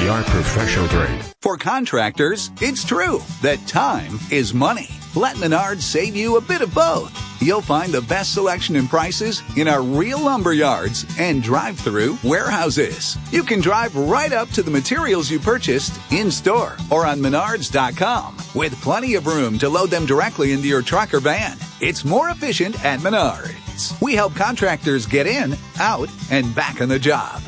are professional grade. For contractors, it's true that time is money. Let Menards save you a bit of both. You'll find the best selection and prices in our real lumber yards and drive-through warehouses. You can drive right up to the materials you purchased in-store or on Menards.com with plenty of room to load them directly into your truck or van. It's more efficient at Menards. We help contractors get in, out, and back on the job.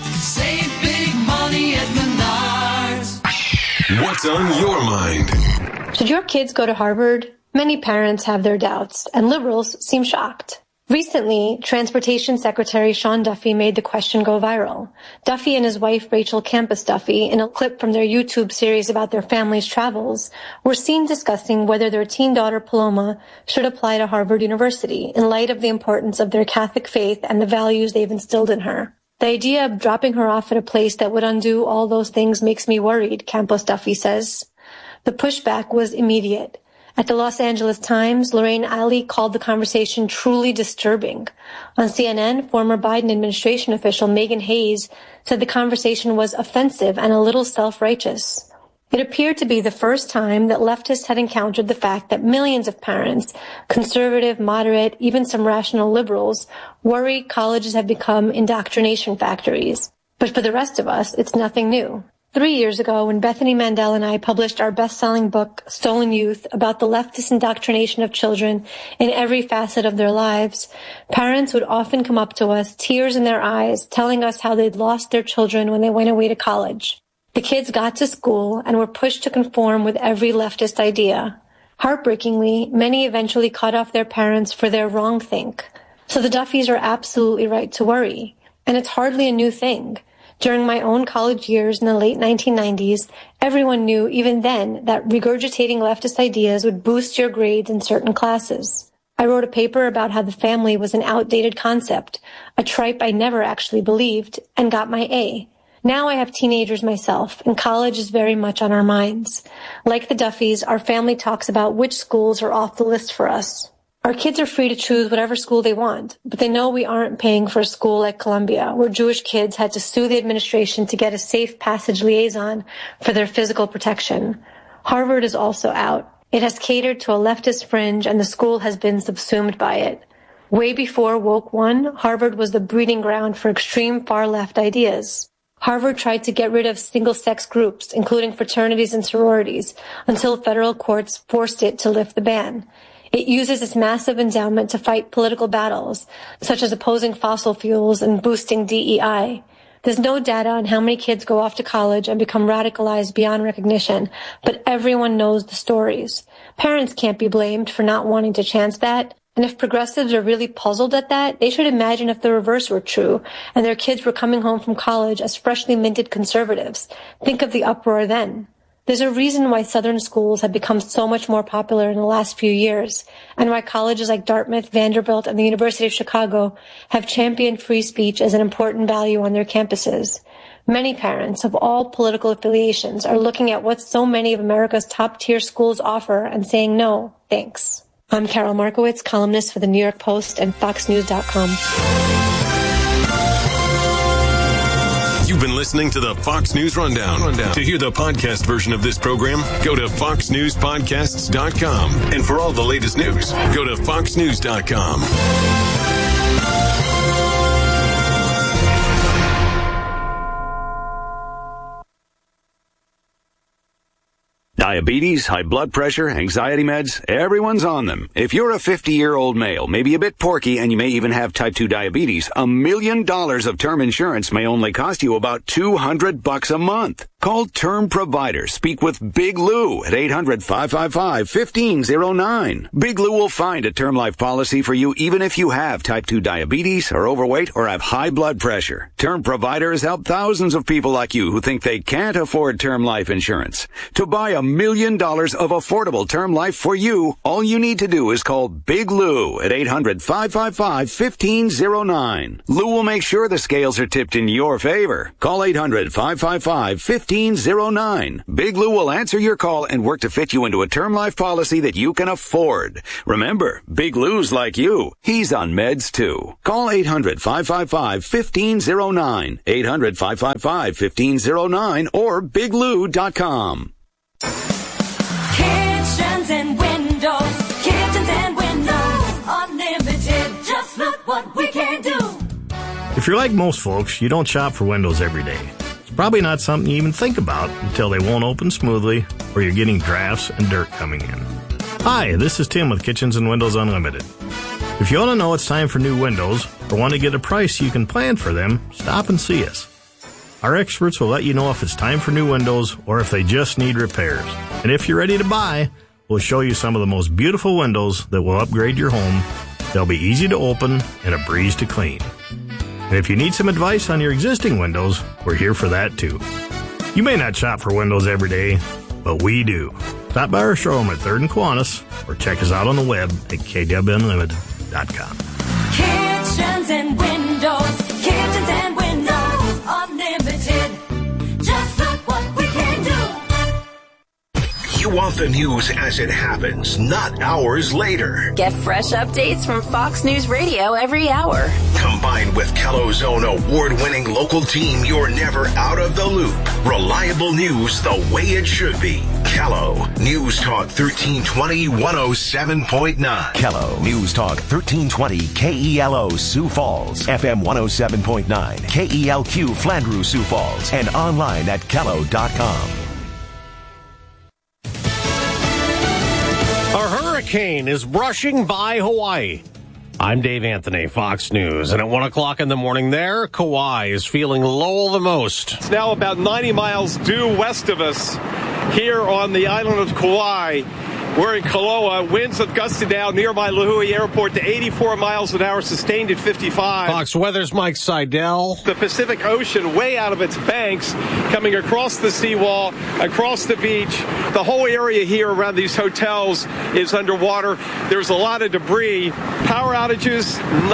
Save big money at Menards. What's on your mind? Should your kids go to Harvard? Many parents have their doubts, and liberals seem shocked. Recently, Transportation Secretary Sean Duffy made the question go viral. Duffy and his wife Rachel Campus Duffy, in a clip from their YouTube series about their family's travels, were seen discussing whether their teen daughter Paloma should apply to Harvard University in light of the importance of their Catholic faith and the values they've instilled in her. The idea of dropping her off at a place that would undo all those things makes me worried, Campus Duffy says. The pushback was immediate. At the Los Angeles Times, Lorraine Alley called the conversation truly disturbing. On CNN, former Biden administration official Megan Hayes said the conversation was offensive and a little self-righteous. It appeared to be the first time that leftists had encountered the fact that millions of parents, conservative, moderate, even some rational liberals, worry colleges have become indoctrination factories. But for the rest of us, it's nothing new. 3 years ago, when Bethany Mandel and I published our best-selling book, Stolen Youth, about the leftist indoctrination of children in every facet of their lives, parents would often come up to us, tears in their eyes, telling us how they'd lost their children when they went away to college. The kids got to school and were pushed to conform with every leftist idea. Heartbreakingly, many eventually cut off their parents for their wrongthink. So the Duffys are absolutely right to worry. And it's hardly a new thing. During my own college years in the late 1990s, everyone knew even then that regurgitating leftist ideas would boost your grades in certain classes. I wrote a paper about how the family was an outdated concept, a tripe I never actually believed, and got my A. Now I have teenagers myself, and college is very much on our minds. Like the Duffys, our family talks about which schools are off the list for us. Our kids are free to choose whatever school they want, but they know we aren't paying for a school like Columbia, where Jewish kids had to sue the administration to get a safe passage liaison for their physical protection. Harvard is also out. It has catered to a leftist fringe, and the school has been subsumed by it. Way before Woke One, Harvard was the breeding ground for extreme far-left ideas. Harvard tried to get rid of single-sex groups, including fraternities and sororities, until federal courts forced it to lift the ban. It uses its massive endowment to fight political battles, such as opposing fossil fuels and boosting DEI. There's no data on how many kids go off to college and become radicalized beyond recognition, but everyone knows the stories. Parents can't be blamed for not wanting to chance that, and if progressives are really puzzled at that, they should imagine if the reverse were true, and their kids were coming home from college as freshly minted conservatives. Think of the uproar then. There's a reason why Southern schools have become so much more popular in the last few years, and why colleges like Dartmouth, Vanderbilt, and the University of Chicago have championed free speech as an important value on their campuses. Many parents of all political affiliations are looking at what so many of America's top-tier schools offer and saying no, thanks. I'm Carol Markowitz, columnist for the New York Post and FoxNews.com. You've been listening to the Fox News Rundown. To hear the podcast version of this program, go to foxnewspodcasts.com. And for all the latest news, go to foxnews.com. Diabetes, high blood pressure, anxiety meds, everyone's on them. If you're a 50-year-old male, maybe a bit porky, and you may even have type 2 diabetes, $1 million of term insurance may only cost you about $200 a month. Call Term Provider. Speak with Big Lou at 800-555-1509. Big Lou will find a term life policy for you even if you have type 2 diabetes, are overweight, or have high blood pressure. Term Provider has helped thousands of people like you who think they can't afford term life insurance. To buy $1 million of affordable term life for you, all you need to do is call Big Lou at 800-555-1509. Lou will make sure the scales are tipped in your favor. Call 800-555-1509. 800-555-1509. Big Lou will answer your call and work to fit you into a term life policy that you can afford. Remember, Big Lou's like you. He's on meds too. Call 800-555-1509. 800-555-1509 or biglou.com. Kitchens and windows, unlimited. Just look what we can do. If you're like most folks, you don't shop for windows every day. It's probably not something you even think about until they won't open smoothly or you're getting drafts and dirt coming in. Hi, this is Tim with Kitchens and Windows Unlimited. If you want to know it's time for new windows or want to get a price so you can plan for them, stop and see us. Our experts will let you know if it's time for new windows or if they just need repairs. And if you're ready to buy, we'll show you some of the most beautiful windows that will upgrade your home. They'll be easy to open and a breeze to clean. And if you need some advice on your existing windows, we're here for that too. You may not shop for windows every day, but we do. Stop by our showroom at 3rd and Kiwanis or check us out on the web at kwunlimited.com. Kitchens and windows, unlimited. Just look what we can do. You want the news as it happens, not hours later. Get fresh updates from Fox News Radio every hour. Combined with Kello's own award-winning local team, you're never out of the loop. Reliable news the way it should be. Kello News Talk 1320 107.9. Kello News Talk 1320 KELO Sioux Falls, FM 107.9, KELQ Flandreau Sioux Falls, and online at kello.com. A hurricane is brushing by Hawaii. I'm Dave Anthony, Fox News, and at 1 o'clock in the morning there, Kauai is feeling Lowell the most. It's now about 90 miles due west of us here on the island of Kauai. We're in Kaloa. Winds have gusted down nearby Lihue Airport to 84 miles an hour, sustained at 55. Fox Weather's Mike Seidel. The Pacific Ocean way out of its banks, coming across the seawall, across the beach. The whole area here around these hotels is underwater. There's a lot of debris. Power outages,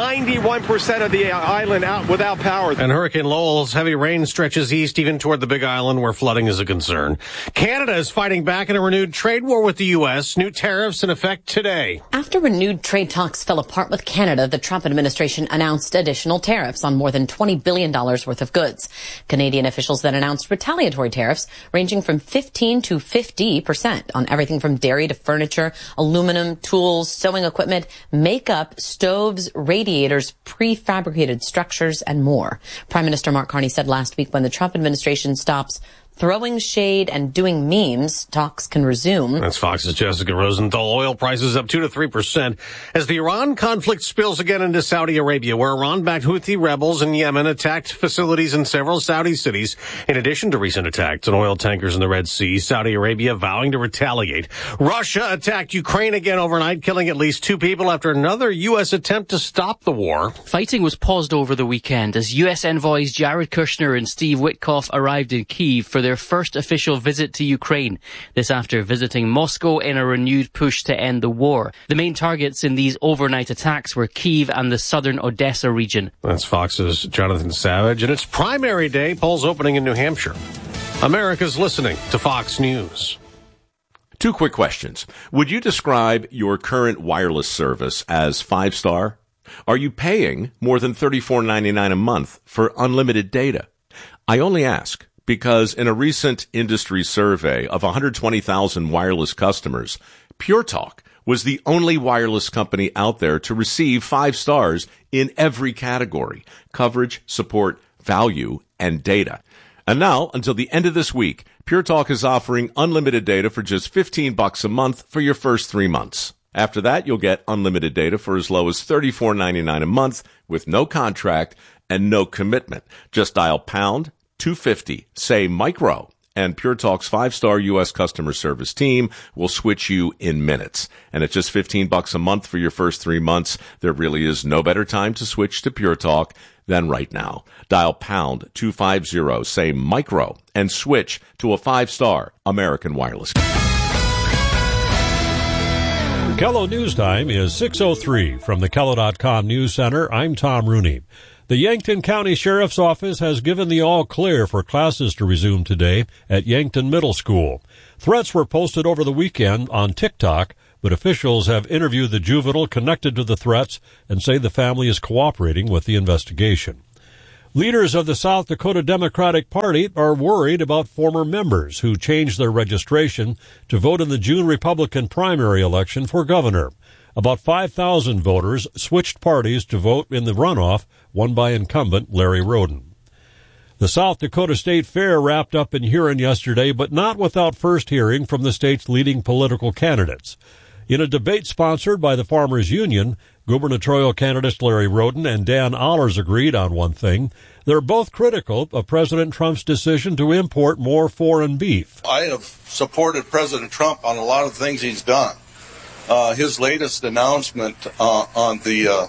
91% of the island out without power. And Hurricane Lowell's heavy rain stretches east even toward the Big Island, where flooding is a concern. Canada is fighting back in a renewed trade war with the U.S., New tariffs in effect today. After renewed trade talks fell apart with Canada, the Trump administration announced additional tariffs on more than $20 billion worth of goods. Canadian officials then announced retaliatory tariffs ranging from 15 to 50% on everything from dairy to furniture, aluminum, tools, sewing equipment, makeup, stoves, radiators, prefabricated structures, and more. Prime Minister Mark Carney said last week when the Trump administration stops throwing shade and doing memes, talks can resume. That's Fox's Jessica Rosenthal. Oil prices up 2 to 3% as the Iran conflict spills again into Saudi Arabia, where Iran-backed Houthi rebels in Yemen attacked facilities in several Saudi cities. In addition to recent attacks on oil tankers in the Red Sea, Saudi Arabia vowing to retaliate. Russia attacked Ukraine again overnight, killing at least 2 people after another U.S. attempt to stop the war. Fighting was paused over the weekend as U.S. envoys Jared Kushner and Steve Witkoff arrived in Kyiv for their first official visit to Ukraine. This after visiting Moscow in a renewed push to end the war. The main targets in these overnight attacks were Kyiv and the southern Odessa region. That's Fox's Jonathan Savage, and it's primary day, polls opening in New Hampshire. America's listening to Fox News. 2 quick questions. Would you describe your current wireless service as 5-star? Are you paying more than $34.99 a month for unlimited data? I only ask because in a recent industry survey of 120,000 wireless customers, Pure Talk was the only wireless company out there to receive 5 stars in every category: coverage, support, value, and data. And now, until the end of this week, Pure Talk is offering unlimited data for just $15 a month for your first 3 months. After that, you'll get unlimited data for as low as $34.99 a month with no contract and no commitment. Just dial pound 250, say micro, and Pure Talk's 5-star U.S. customer service team will switch you in minutes. And at just $15 a month for your first 3 months, there really is no better time to switch to Pure Talk than right now. Dial pound 250, say micro, and switch to a 5-star American Wireless. Kello News Time is 6:03 from the Kello.com News Center. I'm Tom Rooney. The Yankton County Sheriff's Office has given the all-clear for classes to resume today at Yankton Middle School. Threats were posted over the weekend on TikTok, but officials have interviewed the juvenile connected to the threats and say the family is cooperating with the investigation. Leaders of the South Dakota Democratic Party are worried about former members who changed their registration to vote in the June Republican primary election for governor. About 5,000 voters switched parties to vote in the runoff won by incumbent Larry Roden. The South Dakota State Fair wrapped up in Huron yesterday, but not without first hearing from the state's leading political candidates. In a debate sponsored by the Farmers Union, gubernatorial candidates Larry Roden and Dan Allers agreed on one thing. They're both critical of President Trump's decision to import more foreign beef. I have supported President Trump on a lot of things he's done. His latest announcement on the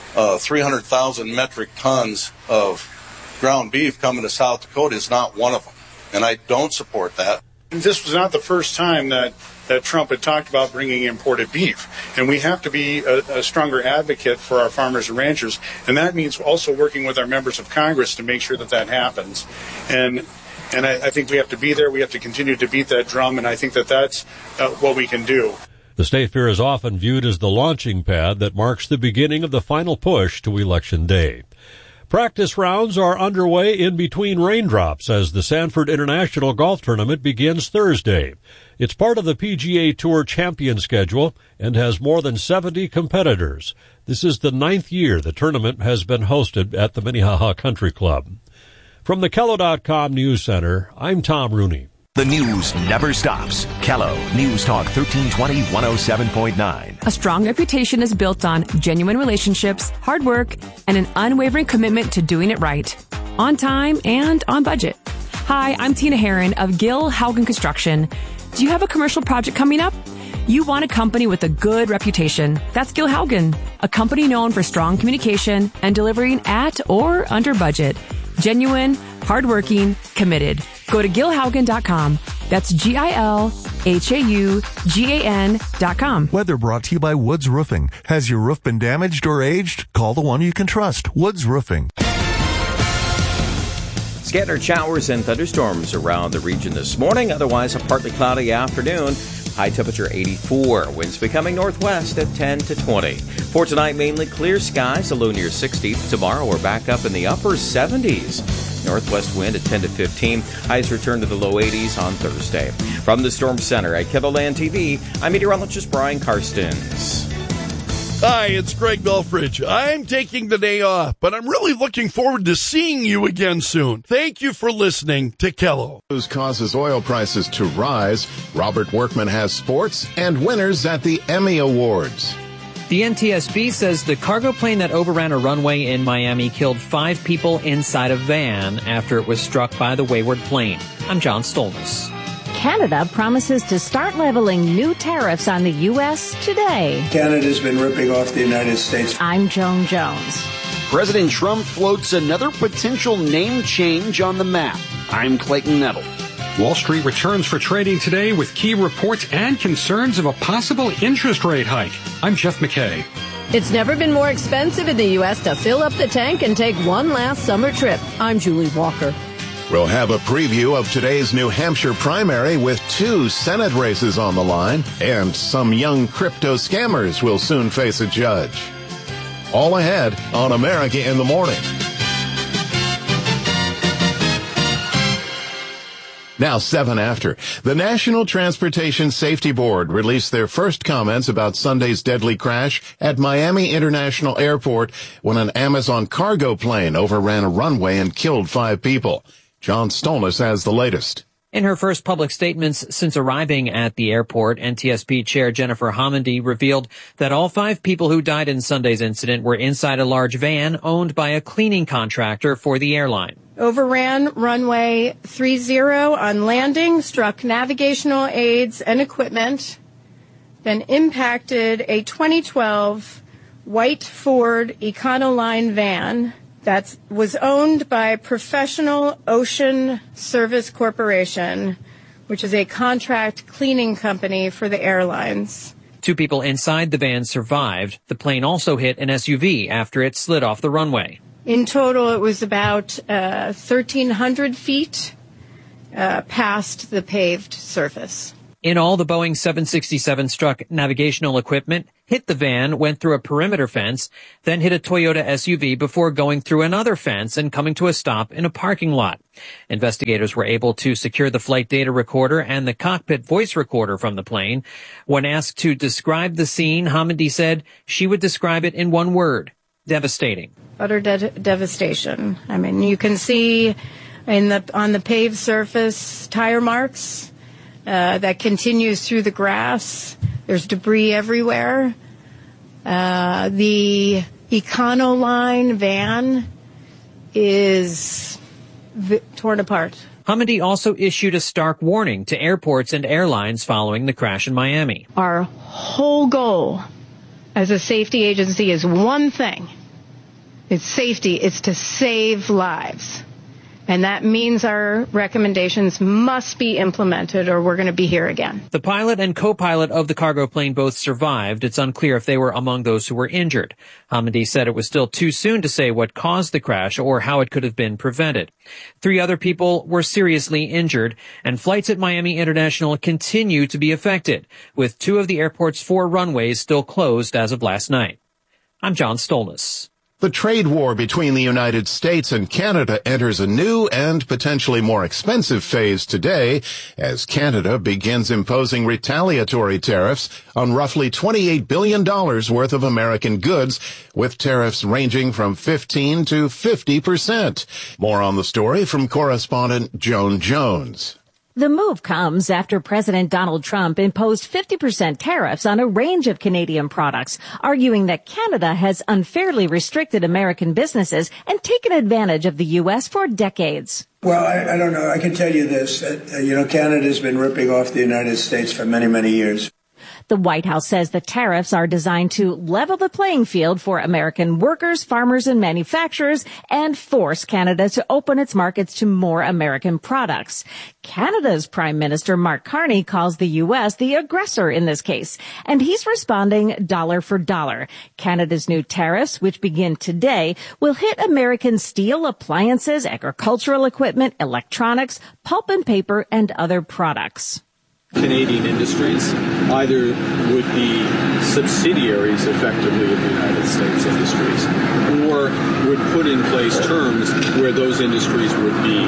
300,000 metric tons of ground beef coming to South Dakota is not one of them, and I don't support that. This was not the first time that Trump had talked about bringing imported beef, and we have to be a stronger advocate for our farmers and ranchers, and that means also working with our members of Congress to make sure that happens. And I think we have to be there. We have to continue to beat that drum, and I think that's what we can do. The State Fair is often viewed as the launching pad that marks the beginning of the final push to Election Day. Practice rounds are underway in between raindrops as the Sanford International Golf Tournament begins Thursday. It's part of the PGA Tour Champion schedule and has more than 70 competitors. This is the 9th year the tournament has been hosted at the Minnehaha Country Club. From the Kello.com News Center, I'm Tom Rooney. The news never stops. Kello News Talk 1320 107.9. A strong reputation is built on genuine relationships, hard work, and an unwavering commitment to doing it right. On time and on budget. Hi, I'm Tina Herron of Gil Haugen Construction. Do you have a commercial project coming up? You want a company with a good reputation. That's Gil Haugen, a company known for strong communication and delivering at or under budget. Genuine, hardworking, committed. Go to GilHaugen.com. That's GilHaugan.com. Weather brought to you by Woods Roofing. Has your roof been damaged or aged? Call the one you can trust, Woods Roofing. Scattered showers and thunderstorms around the region this morning. Otherwise, a partly cloudy afternoon. High temperature 84. Winds becoming northwest at 10 to 20. For tonight, mainly clear skies, a low near 60. Tomorrow, we're back up in the upper 70s. Northwest wind at 10 to 15. Highs return to the low 80s on Thursday. From the Storm Center at KELOLAND TV, I'm meteorologist Brian Karstens. Hi, it's Greg Belfridge. I'm taking the day off, but I'm really looking forward to seeing you again soon. Thank you for listening to Kello. News causes oil prices to rise. Robert Workman has sports and winners at the Emmy Awards. The NTSB says the cargo plane that overran a runway in Miami killed 5 people inside a van after it was struck by the wayward plane. I'm John Stolnis. Canada promises to start leveling new tariffs on the U.S. today. Canada's been ripping off the United States. I'm Joan Jones. President Trump floats another potential name change on the map. I'm Clayton Nettle. Wall Street returns for trading today with key reports and concerns of a possible interest rate hike. I'm Jeff McKay. It's never been more expensive in the U.S. to fill up the tank and take one last summer trip. I'm Julie Walker. We'll have a preview of today's New Hampshire primary with 2 Senate races on the line, and some young crypto scammers will soon face a judge. All ahead on America in the Morning. Now 7 after. The National Transportation Safety Board released their first comments about Sunday's deadly crash at Miami International Airport when an Amazon cargo plane overran a runway and killed 5 people. John Stolnis has the latest. In her first public statements since arriving at the airport, NTSB Chair Jennifer Homendy revealed that all 5 people who died in Sunday's incident were inside a large van owned by a cleaning contractor for the airline. Overran runway 30 on landing, struck navigational aids and equipment, then impacted a 2012 white Ford Econoline van that was owned by Professional Ocean Service Corporation, which is a contract cleaning company for the airlines. 2 people inside the van survived. The plane also hit an SUV after it slid off the runway. In total, it was about 1,300 feet past the paved surface. In all, the Boeing 767 struck navigational equipment, hit the van, went through a perimeter fence, then hit a Toyota SUV before going through another fence and coming to a stop in a parking lot. Investigators were able to secure the flight data recorder and the cockpit voice recorder from the plane. When asked to describe the scene, Hamady said she would describe it in one word: devastating. Utter devastation. I mean, you can see on the paved surface tire marks. That continues through the grass. There's debris everywhere. The Econoline van is torn apart. Hamady also issued a stark warning to airports and airlines following the crash in Miami. Our whole goal as a safety agency is one thing. It's safety. It's to save lives. And that means our recommendations must be implemented or we're going to be here again. The pilot and co-pilot of the cargo plane both survived. It's unclear if they were among those who were injured. Hamady said it was still too soon to say what caused the crash or how it could have been prevented. 3 other people were seriously injured, and flights at Miami International continue to be affected, with 2 of the airport's 4 runways still closed as of last night. I'm John Stolness. The trade war between the United States and Canada enters a new and potentially more expensive phase today as Canada begins imposing retaliatory tariffs on roughly $28 billion worth of American goods, with tariffs ranging from 15 to 50%. More on the story from correspondent Joan Jones. The move comes after President Donald Trump imposed 50% tariffs on a range of Canadian products, arguing that Canada has unfairly restricted American businesses and taken advantage of the U.S. for decades. Well, I don't know. I can tell you this. Canada's been ripping off the United States for many, many years. The White House says the tariffs are designed to level the playing field for American workers, farmers, and manufacturers and force Canada to open its markets to more American products. Canada's Prime Minister Mark Carney calls the U.S. the aggressor in this case, and he's responding dollar for dollar. Canada's new tariffs, which begin today, will hit American steel, appliances, agricultural equipment, electronics, pulp and paper, and other products. Canadian industries either would be subsidiaries effectively of the United States industries or would put in place terms where those industries would be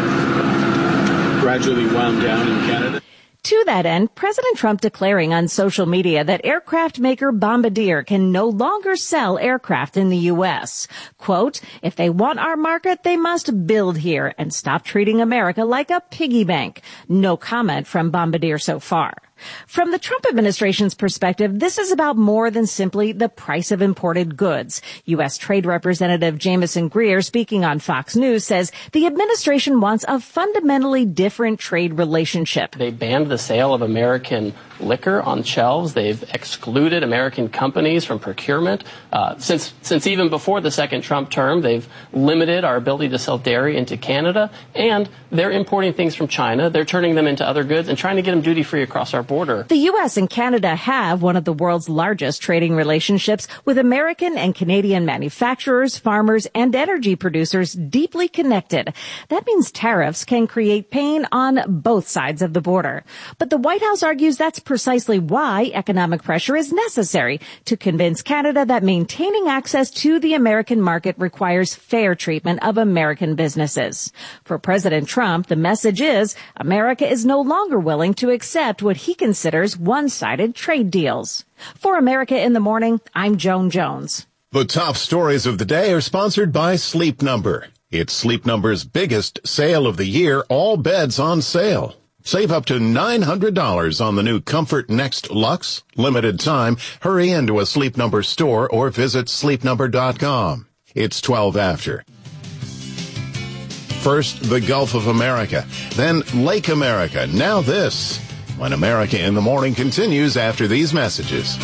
gradually wound down in Canada. To that end, President Trump declaring on social media that aircraft maker Bombardier can no longer sell aircraft in the U.S. Quote, if they want our market, they must build here and stop treating America like a piggy bank. No comment from Bombardier so far. From the Trump administration's perspective, this is about more than simply the price of imported goods. U.S. Trade Representative Jamieson Greer, speaking on Fox News, says the administration wants a fundamentally different trade relationship. They banned the sale of American liquor on shelves. They've excluded American companies from procurement. Since even before the second Trump term, they've limited our ability to sell dairy into Canada, and they're importing things from China. They're turning them into other goods and trying to get them duty-free across our border. The U.S. and Canada have one of the world's largest trading relationships, with American and Canadian manufacturers, farmers, and energy producers deeply connected. That means tariffs can create pain on both sides of the border. But the White House argues that's precisely why economic pressure is necessary to convince Canada that maintaining access to the American market requires fair treatment of American businesses. For President Trump, the message is America is no longer willing to accept what he considers one-sided trade deals. For America in the Morning, I'm Joan Jones. The top stories of the day are sponsored by Sleep Number. It's Sleep Number's biggest sale of the year, all beds on sale. Save up to $900 on the new Comfort Next Luxe. Limited time. Hurry into a Sleep Number store or visit sleepnumber.com. It's 12 after. First, the Gulf of America. Then Lake America. Now this. When America in the Morning continues after these messages.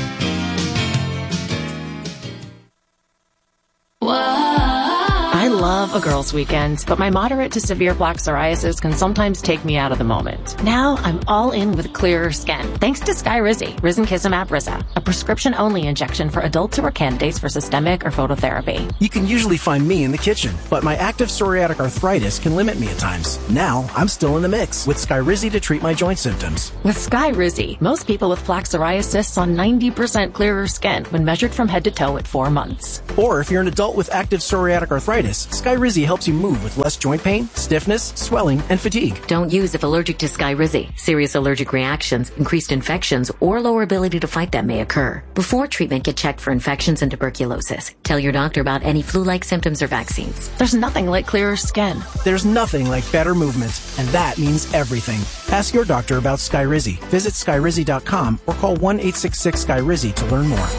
I love love a girls' weekend, but my moderate to severe plaque psoriasis can sometimes take me out of the moment. Now I'm all in with clearer skin, thanks to Skyrizi, risankizumab Riza, a prescription-only injection for adults who are candidates for systemic or phototherapy. You can usually find me in the kitchen, but my active psoriatic arthritis can limit me at times. Now I'm still in the mix with Skyrizi to treat my joint symptoms. With Skyrizi, most people with plaque psoriasis saw 90% clearer skin when measured from head to toe at 4 months. Or if you're an adult with active psoriatic arthritis, Skyrizi helps you move with less joint pain, stiffness, swelling, and fatigue. Don't use if allergic to Skyrizi. Serious allergic reactions, increased infections, or lower ability to fight them may occur. Before treatment, get checked for infections and tuberculosis. Tell your doctor about any flu-like symptoms or vaccines. There's nothing like clearer skin. There's nothing like better movement, and that means everything. Ask your doctor about Skyrizi. Visit Skyrizi.com or call 1-866-SKYRIZI to learn more.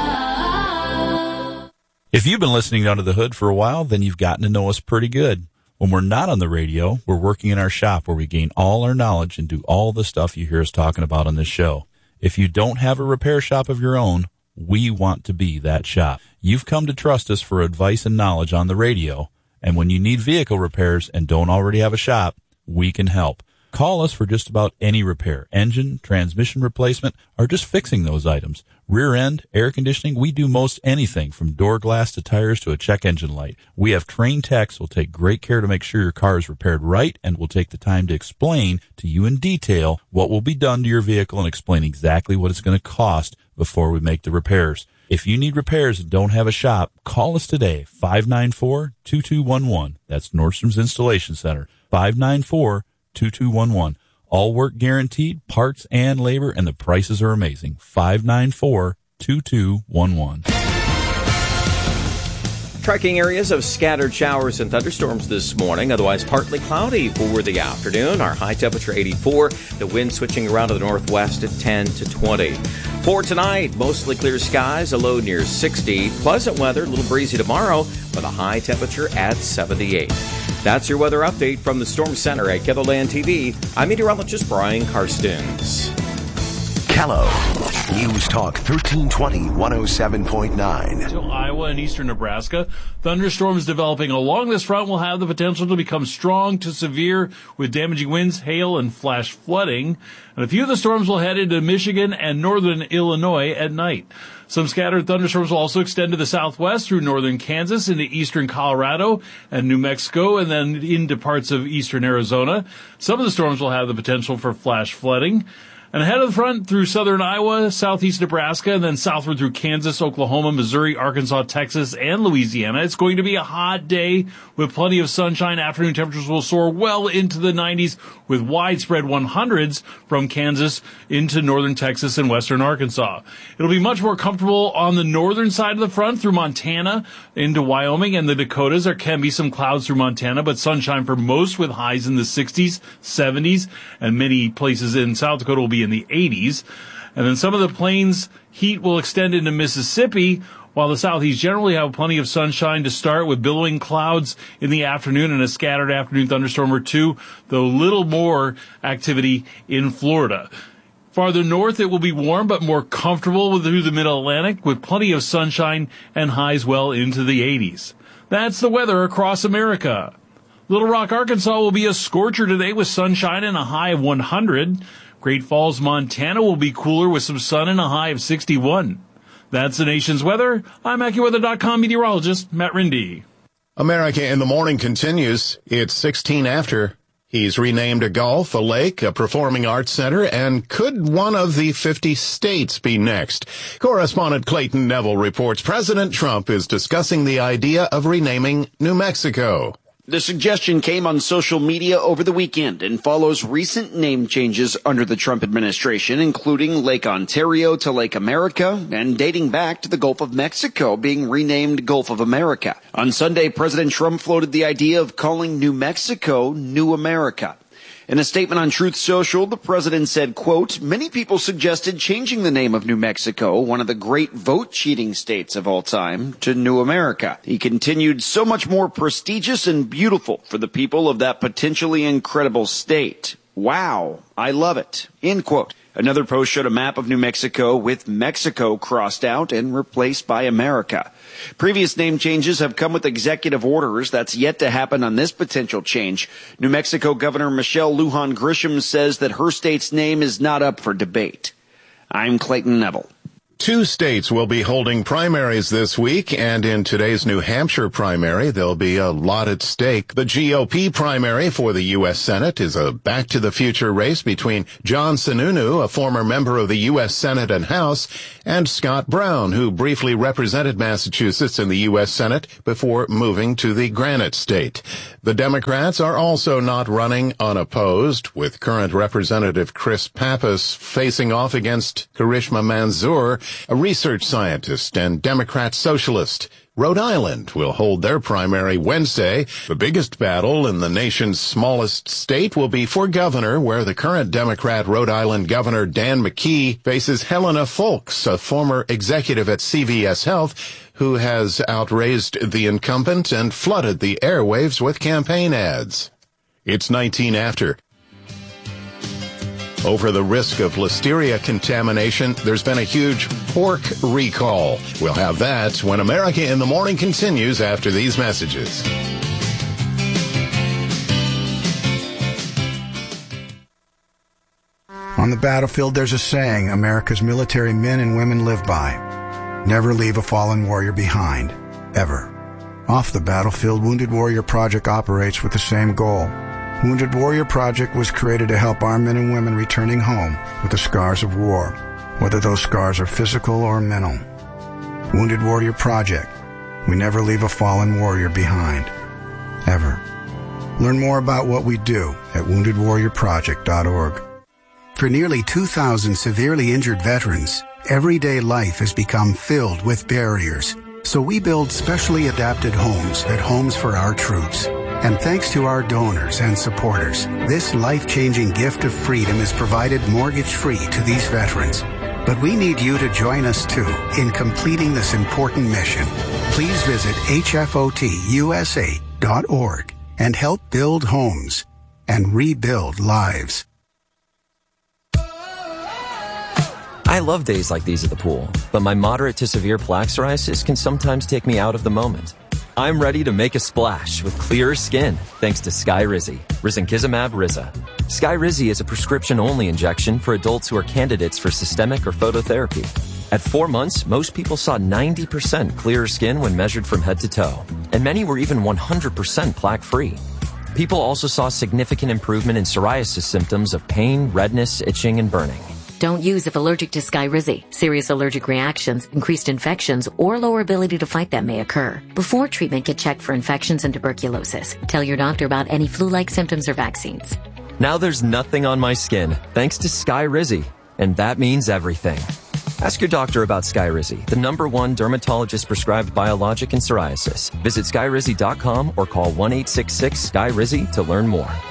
If you've been listening to Under the Hood for a while, then you've gotten to know us pretty good. When we're not on the radio, we're working in our shop where we gain all our knowledge and do all the stuff you hear us talking about on this show. If you don't have a repair shop of your own, we want to be that shop. You've come to trust us for advice and knowledge on the radio, and when you need vehicle repairs and don't already have a shop, we can help. Call us for just about any repair, engine, transmission replacement, or just fixing those items. Rear end, air conditioning, we do most anything from door glass to tires to a check engine light. We have trained techs who will take great care to make sure your car is repaired right and will take the time to explain to you in detail what will be done to your vehicle and explain exactly what it's going to cost before we make the repairs. If you need repairs and don't have a shop, call us today, 594-2211. That's Nordstrom's Installation Center, 594-2211. All work guaranteed, parts and labor, and the prices are amazing. 594-2211. Tracking areas of scattered showers and thunderstorms this morning, otherwise partly cloudy for the afternoon. Our high temperature 84, the wind switching around to the northwest at 10 to 20. For tonight, mostly clear skies, a low near 60. Pleasant weather, a little breezy tomorrow with a high temperature at 78. That's your weather update from the Storm Center at KELOLAND TV. I'm meteorologist Brian Karstens. Kello News Talk 1320 107.9. To Iowa and eastern Nebraska, thunderstorms developing along this front will have the potential to become strong to severe with damaging winds, hail, and flash flooding. And a few of the storms will head into Michigan and northern Illinois at night. Some scattered thunderstorms will also extend to the southwest through northern Kansas into eastern Colorado and New Mexico and then into parts of eastern Arizona. Some of the storms will have the potential for flash flooding. And ahead of the front through southern Iowa, southeast Nebraska, and then southward through Kansas, Oklahoma, Missouri, Arkansas, Texas, and Louisiana. It's going to be a hot day with plenty of sunshine. Afternoon temperatures will soar well into the 90s with widespread 100s from Kansas into northern Texas and western Arkansas. It'll be much more comfortable on the northern side of the front through Montana into Wyoming and the Dakotas. There can be some clouds through Montana, but sunshine for most with highs in the 60s, 70s, and many places in South Dakota will be in the 80s. And then some of the plains heat will extend into Mississippi, while the southeast generally have plenty of sunshine to start with billowing clouds in the afternoon and a scattered afternoon thunderstorm or two, though little more activity in Florida. Farther north, it will be warm but more comfortable through the mid-Atlantic with plenty of sunshine and highs well into the 80s. That's the weather across America. Little Rock, Arkansas will be a scorcher today with sunshine and a high of 100. Great Falls, Montana will be cooler with some sun and a high of 61. That's the nation's weather. I'm AccuWeather.com meteorologist Matt Rindy. America in the Morning continues. It's 16 after. He's renamed a golf, a lake, a performing arts center, and could one of the 50 states be next? Correspondent Clayton Neville reports President Trump is discussing the idea of renaming New Mexico. The suggestion came on social media over the weekend and follows recent name changes under the Trump administration, including Lake Ontario to Lake America and dating back to the Gulf of Mexico being renamed Gulf of America. On Sunday, President Trump floated the idea of calling New Mexico New America. In a statement on Truth Social, the president said, quote, many people suggested changing the name of New Mexico, one of the great vote-cheating states of all time, to New America. He continued, so much more prestigious and beautiful for the people of that potentially incredible state. Wow, I love it, end quote. Another post showed a map of New Mexico with Mexico crossed out and replaced by America. Previous name changes have come with executive orders. That's yet to happen on this potential change. New Mexico Governor Michelle Lujan Grisham says that her state's name is not up for debate. I'm Clayton Neville. 2 states will be holding primaries this week, and in today's New Hampshire primary, there'll be a lot at stake. The GOP primary for the U.S. Senate is a back-to-the-future race between John Sununu, a former member of the U.S. Senate and House, and Scott Brown, who briefly represented Massachusetts in the U.S. Senate before moving to the Granite State. The Democrats are also not running unopposed, with current Representative Chris Pappas facing off against Karishma Manzoor, a research scientist and Democrat socialist. Rhode Island will hold their primary Wednesday. The biggest battle in the nation's smallest state will be for governor, where the current Democrat Rhode Island Governor Dan McKee faces Helena Foulkes, a former executive at CVS Health, who has outraised the incumbent and flooded the airwaves with campaign ads. It's 19 after. Over the risk of listeria contamination, there's been a huge pork recall. We'll have that when America in the Morning continues after these messages. On the battlefield, there's a saying America's military men and women live by. Never leave a fallen warrior behind. Ever. Off the battlefield, Wounded Warrior Project operates with the same goal. Wounded Warrior Project was created to help our men and women returning home with the scars of war, whether those scars are physical or mental. Wounded Warrior Project. We never leave a fallen warrior behind. Ever. Learn more about what we do at woundedwarriorproject.org. For nearly 2,000 severely injured veterans, everyday life has become filled with barriers. So we build specially adapted homes at Homes for Our Troops. And thanks to our donors and supporters, this life-changing gift of freedom is provided mortgage-free to these veterans. But we need you to join us, too, in completing this important mission. Please visit hfotusa.org and help build homes and rebuild lives. I love days like these at the pool, but my moderate to severe plaque psoriasis can sometimes take me out of the moment. I'm ready to make a splash with clearer skin thanks to Skyrizi, risankizumab Riza. Skyrizi is a prescription-only injection for adults who are candidates for systemic or phototherapy. At 4 months, most people saw 90% clearer skin when measured from head to toe, and many were even 100% plaque-free. People also saw significant improvement in psoriasis symptoms of pain, redness, itching, and burning. Don't use if allergic to Skyrizi. Serious allergic reactions, increased infections, or lower ability to fight them may occur. Before treatment, get checked for infections and tuberculosis. Tell your doctor about any flu-like symptoms or vaccines. Now there's nothing on my skin thanks to Skyrizi, and that means everything. Ask your doctor about Skyrizi, the #1 dermatologist-prescribed biologic in psoriasis. Visit skyrizi.com or call 1-866-SKYRIZI to learn more.